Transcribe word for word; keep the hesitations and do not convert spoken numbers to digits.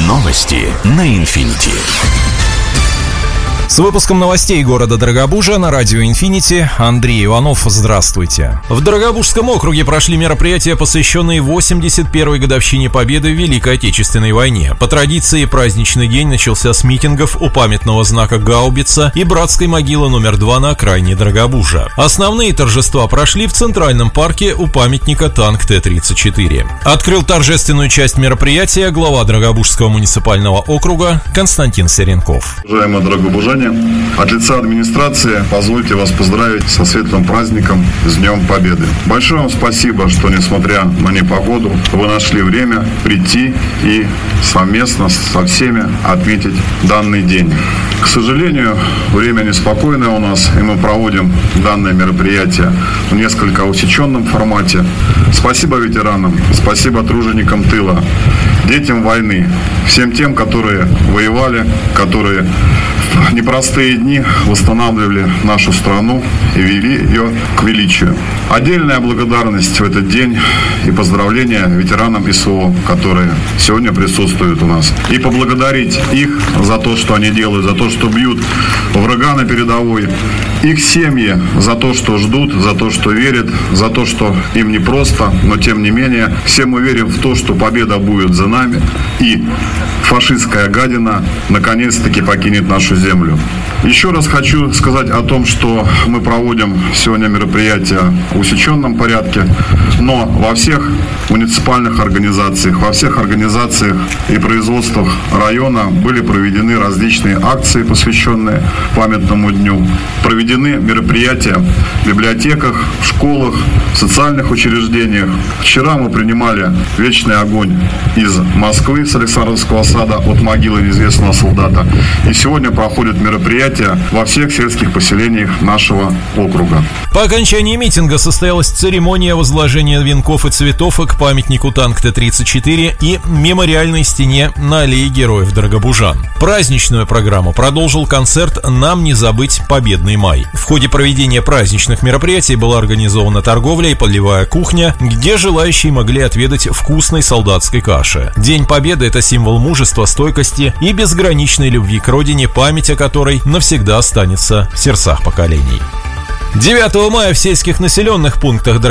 Новости на Инфинити. С выпуском новостей города Дорогобужа на радио «Инфинити» Андрей Иванов. Здравствуйте. В Дорогобужском округе прошли мероприятия, посвященные восемьдесят первой годовщине Победы в Великой Отечественной войне. По традиции, праздничный день начался с митингов у памятного знака «Гаубица» и братской могилы номер два на окраине Дорогобужа. Основные торжества прошли в Центральном парке у памятника танк Т тридцать четыре. Открыл торжественную часть мероприятия глава Дорогобужского муниципального округа Константин Серенков. Уважаемые дорогобужане, от лица администрации позвольте вас поздравить со светлым праздником, с Днем Победы. Большое вам спасибо, что, несмотря на непогоду, вы нашли время прийти и совместно со всеми отметить данный день. К сожалению, время неспокойное у нас, и мы проводим данное мероприятие в несколько усеченном формате. Спасибо ветеранам, спасибо труженикам тыла, детям войны, всем тем, которые воевали, которые в непростые дни восстанавливали нашу страну и вели ее к величию. Отдельная благодарность в этот день и поздравления ветеранам СВО, которые сегодня присутствуют у нас. И поблагодарить их за то, что они делают, за то, что бьют врага на передовой, их семьи за то, что ждут, за то, что верят, за то, что им непросто, но тем не менее все мы верим в то, что победа будет за нами и фашистская гадина наконец-таки покинет нашу землю. Еще раз хочу сказать о том, что мы проводим сегодня мероприятие в усеченном порядке, но во всех муниципальных организациях, во всех организациях и производствах района были проведены различные акции, посвященные памятному дню. Проведены мероприятия в библиотеках, в школах, в социальных учреждениях. Вчера мы принимали вечный огонь из Москвы, с Александровского сада, от могилы неизвестного солдата. И сегодня проходят мероприятия во всех сельских поселениях нашего округа. По окончании митинга состоялась церемония возложения венков и цветов к памятнику танк Т тридцать четыре и мемориальной стене на аллее героев дорогобужан. Праздничную программу продолжил концерт «Нам не забыть победный май». В ходе проведения праздничных мероприятий была организована торговля и полевая кухня, где желающие могли отведать вкусной солдатской каши. День Победы – это символ мужества, стойкости и безграничной любви к родине, память о которой навсегда останется в сердцах поколений. девятого мая в сельских населенных пунктах